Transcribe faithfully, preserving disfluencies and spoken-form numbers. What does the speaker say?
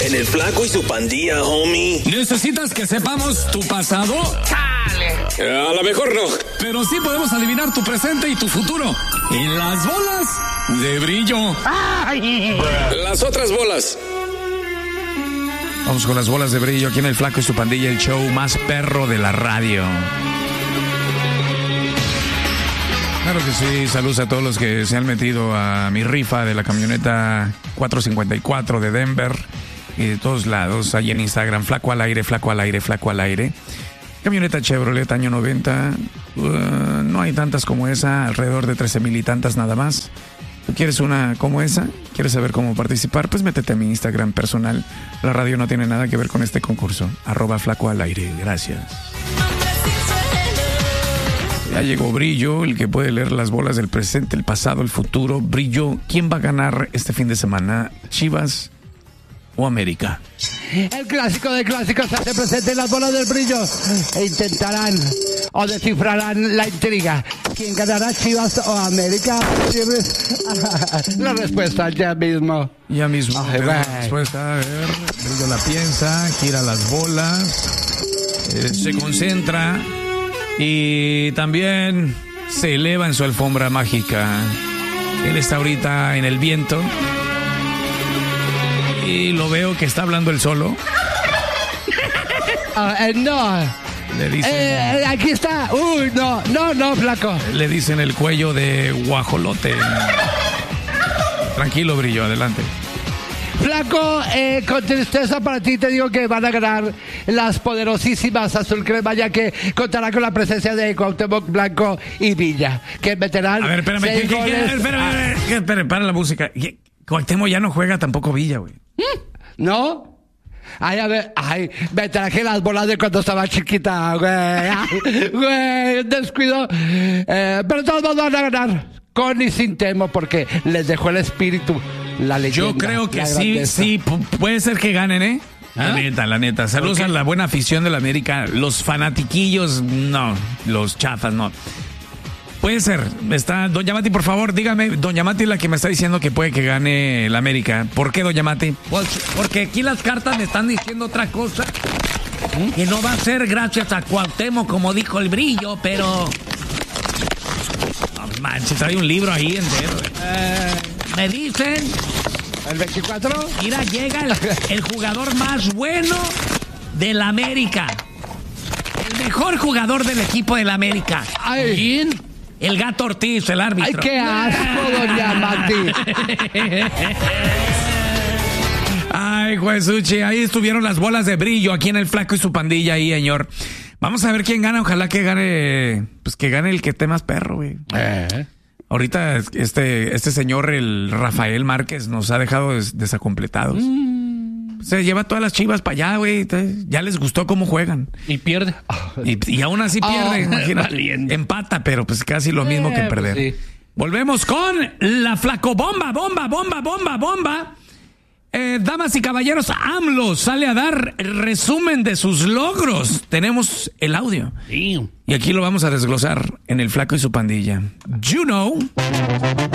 En el Flaco y su Pandilla, homie. ¿Necesitas que sepamos tu pasado? ¡Chale! A lo mejor no. Pero sí podemos adivinar tu presente y tu futuro. Y las bolas de brillo. ¡Ay! Las otras bolas. Vamos con las bolas de brillo aquí en el Flaco y su Pandilla, el show más perro de la radio. Claro que sí, saludos a todos los que se han metido a mi rifa de la camioneta cuatrocientos cincuenta y cuatro de Denver y de todos lados, ahí en Instagram, Flaco al aire, Flaco al aire, Flaco al aire. Camioneta Chevrolet año noventa, uh, no hay tantas como esa, alrededor de trece mil y tantas nada más. ¿Tú quieres una como esa? ¿Quieres saber cómo participar? Pues métete a mi Instagram personal. La radio no tiene nada que ver con este concurso. Arroba Flaco al aire. Gracias. Ya llegó Brillo, el que puede leer las bolas del presente, el pasado, el futuro. Brillo, ¿quién va a ganar este fin de semana? ¿Chivas o América? El clásico de clásicos se hace presente en las bolas del Brillo e intentarán o descifrarán la intriga. ¿Quién ganará, Chivas o América? La respuesta ya mismo. Ya mismo. Ay, la respuesta, a ver, Brillo la piensa, gira las bolas, eh, se concentra y también se eleva en su alfombra mágica. Él está ahorita en el viento y lo veo que está hablando él solo. Uh, eh, no. Le dicen, eh, aquí está. Uy, no, no, no, Flaco. Le dicen el cuello de guajolote. Tranquilo, Brillo, adelante. Flaco, eh, con tristeza para ti te digo que van a ganar las poderosísimas Azul Crema, ya que contará con la presencia de Cuauhtémoc Blanco y Villa, que meterán. A ver, espérame, ¿qué, qué, qué? Espérame, espérame, espérame, para la música. Cuauhtémoc ya no juega tampoco Villa, güey. ¿No? Ay, a ver, ay, me traje las bolas de cuando estaba chiquita, güey. Ay, güey, descuido. Eh, pero todos van a ganar, con y sin temo, porque les dejó el espíritu, la leyenda. Yo creo que sí, sí, puede ser que ganen, ¿eh? ¿Ah? La neta, la neta. Saludos a la buena afición de la América. Los fanatiquillos, no. Los chafas, no. Puede ser. Está Don Yamati, por favor, dígame. Don Yamati es la que me está diciendo que puede que gane la América. ¿Por qué, Don Yamati? Pues porque aquí las cartas me están diciendo otra cosa. Que no va a ser gracias a Cuauhtémoc, como dijo el Brillo, pero... No manches, hay un libro ahí entero. Eh, me dicen... ¿El veinticuatro? Mira, llega el, el jugador más bueno de la América. El mejor jugador del equipo de la América. Ay. ¿Quién? El Gato Ortiz, el árbitro. ¡Ay, qué asco, Don Yamati! Ay, Juesuchi, ahí estuvieron las bolas de Brillo aquí en el Flaco y su Pandilla ahí, señor. Vamos a ver quién gana. Ojalá que gane, pues que gane el que esté más perro, güey. ¿Eh? Ahorita este, este señor, el Rafael Márquez, nos ha dejado des- desacompletados. Mm. Se lleva todas las Chivas para allá, güey. Ya les gustó cómo juegan. Y pierde. Y, y aún así pierde, Oh, imagínate. valiente. Empata, pero pues casi lo mismo Eh, que perder. pues sí. Volvemos con la Flaco Bomba, bomba, bomba, bomba, bomba. Eh, damas y caballeros, AMLO sale a dar resumen de sus logros. Tenemos el audio. Sí. Y aquí lo vamos a desglosar en el Flaco y su Pandilla. You know.